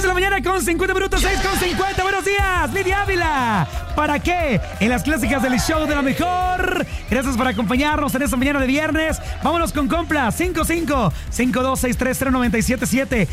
de la mañana con 50 minutos, 6:50. Buenos días, Lidia Ávila. ¿Para qué? En las clásicas del show de la mejor. Gracias por acompañarnos en esta mañana de viernes. Vámonos con Compla. 55-5263-0977.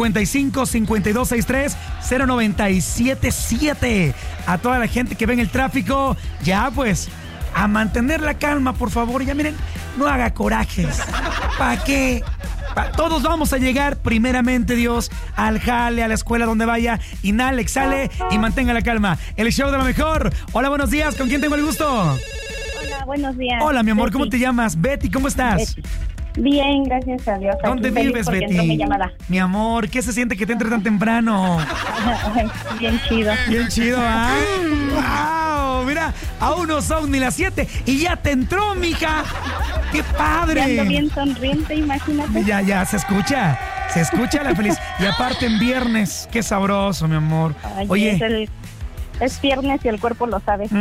55-5263-0977. A toda la gente que ve en el tráfico, ya pues, a mantener la calma, por favor. Ya miren, no haga corajes. ¿Para qué? Todos vamos a llegar, primeramente Dios, al jale, a la escuela, donde vaya. Inhale, exhale y mantenga la calma. El show de la mejor. Hola, buenos días. ¿Con quién tengo el gusto? Hola, buenos días. Hola, mi amor. Betty. ¿Cómo te llamas? Betty, ¿cómo estás? Betty. Bien, gracias a Dios. ¿Dónde vives, Betty? Mi amor, ¿qué se siente que te entre tan temprano? Bien chido. Bien chido, ¿ah? ¡Wow! Mira, aún no son ni las 7 y ya te entró, mija. ¡Qué padre! Ya ando bien sonriente, imagínate. Ya, se escucha la feliz. Y aparte en viernes, qué sabroso, mi amor. Ay, oye. Es viernes y el cuerpo lo sabe.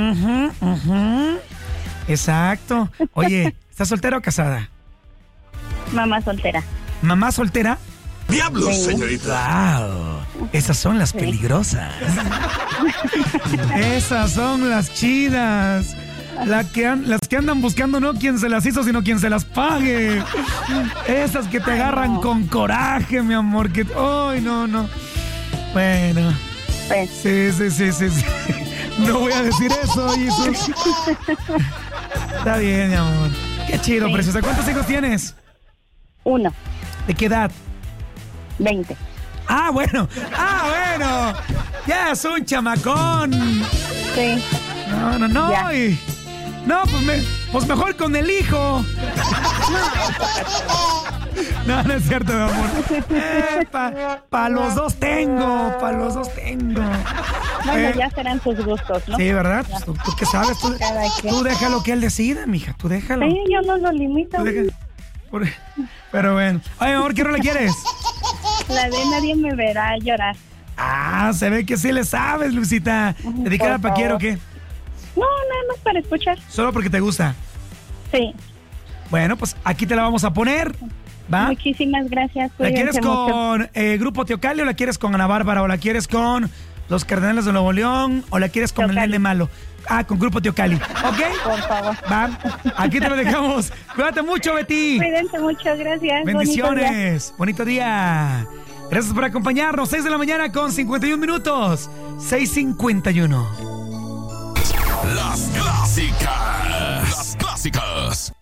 Exacto. Oye, ¿estás soltera o casada? Mamá soltera. ¿Mamá soltera? ¡Diablos, Sí. señorita! ¡Wow! Esas son las peligrosas. Esas son las chidas. Las que andan buscando no quien se las hizo, sino quien se las pague. Esas que te agarran con coraje, mi amor. Que, ¡ay, no! Bueno. Pues. Sí. No voy a decir eso, Jesús. Está bien, mi amor. Qué chido, sí. Preciosa. ¿Cuántos hijos tienes? 1. ¿De qué edad? 20. Ah, bueno. Ya es un chamacón. Sí. No. Ya. No, pues mejor con el hijo. No es cierto, mi amor. Pa' los dos tengo. Bueno, ya serán sus gustos, ¿no? Sí, ¿verdad? ¿Tú qué sabes? Tú déjalo que él decida, mija. Tú déjalo. Sí, yo no lo limito. Pero bueno. Oye, amor, ¿qué rola quieres? La de Nadie me verá llorar. Ah, se ve que sí le sabes, Lucita. ¿Dedicada para quién o qué? No, nada más para escuchar. ¿Solo porque te gusta? Sí. Bueno, pues aquí te la vamos a poner. ¿Va? Muchísimas gracias. ¿La quieres mucho. con Grupo Teocalli o la quieres con Ana Bárbara o la quieres con Los Cardenales de Nuevo León o la quieres con Teocalli. El Nene Malo? Ah, con Grupo Teocalli. ¿Ok? Por favor. Va, aquí te lo dejamos. Cuídate mucho, Betty. Cuídense mucho, gracias. Bendiciones. Bonito día. Gracias por acompañarnos. 6 de la mañana con 51 minutos. 6:51. Las clásicas.